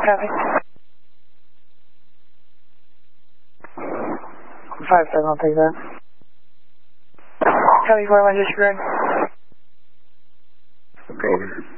Copy. 5-7, I'll take that. Copy, 4-1, disregard. Okay.